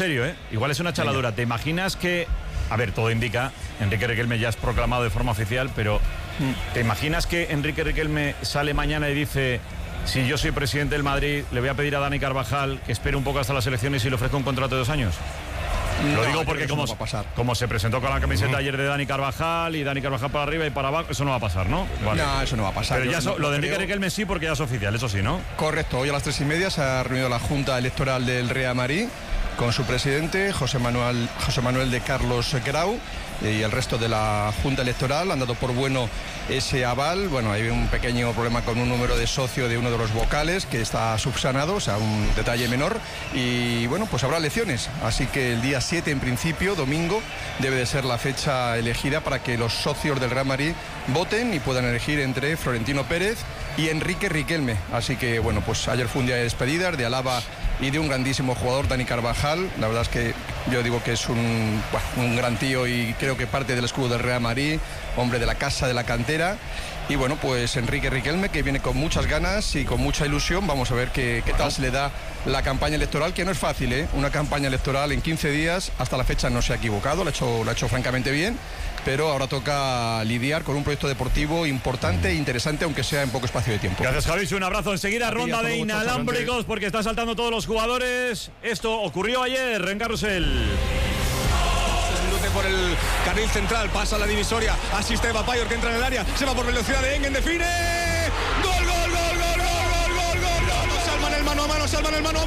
serio, ¿eh? Igual es una chaladura. ¿Te imaginas que... A ver, todo indica, Enrique Riquelme ya es proclamado de forma oficial, pero ¿te imaginas que Enrique Riquelme sale mañana y dice: si yo soy presidente del Madrid, le voy a pedir a Dani Carvajal que espere un poco hasta las elecciones y le ofrezco un contrato de 2 años? Lo digo porque como se presentó con la camiseta ayer de Dani Carvajal y Dani Carvajal para arriba y para abajo, eso no va a pasar, ¿no? Vale. No, eso no va a pasar. Pero ya lo de Enrique Riquelme sí, porque ya es oficial, eso sí, ¿no? Correcto, hoy a las 3:30 se ha reunido la Junta Electoral del Real Madrid con su presidente, José Manuel de Carlos Grau, y el resto de la Junta Electoral han dado por bueno ese aval. Bueno, hay un pequeño problema con un número de socio de uno de los vocales que está subsanado, o sea, un detalle menor, y bueno, pues habrá elecciones, así que el día 7 en principio, domingo, debe de ser la fecha elegida para que los socios del Real Madrid voten y puedan elegir entre Florentino Pérez y Enrique Riquelme. Así que bueno, pues ayer fue un día de despedidas, de alaba y de un grandísimo jugador, Dani Carvajal. La verdad es que yo digo que es un gran tío y creo que parte del escudo del Real Madrid, hombre de la casa, de la cantera. Y bueno, pues Enrique Riquelme, que viene con muchas ganas y con mucha ilusión. Vamos a ver qué tal se le da la campaña electoral, que no es fácil, ¿eh? Una campaña electoral en 15 días, hasta la fecha no se ha equivocado, lo ha hecho francamente bien, pero ahora toca lidiar con un proyecto deportivo importante e interesante, aunque sea en poco espacio de tiempo. Gracias, Javi, un abrazo. Enseguida ronda de inalámbricos, porque están saltando todos los jugadores. Esto ocurrió ayer en Carrusel. Por el carril central, pasa la divisoria, asiste Bapayor, que entra en el área, se va por velocidad de Engen, define, gol, gol, gol, gol, gol, gol, gol, gol, gol, salvan el mano a mano,